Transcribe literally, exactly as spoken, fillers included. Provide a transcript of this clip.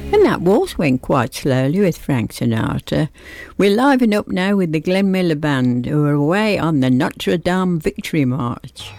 And that waltz went quite slowly with Frank Sinatra. We're liven up now with the Glenn Miller Band, who are away on the Notre Dame Victory March.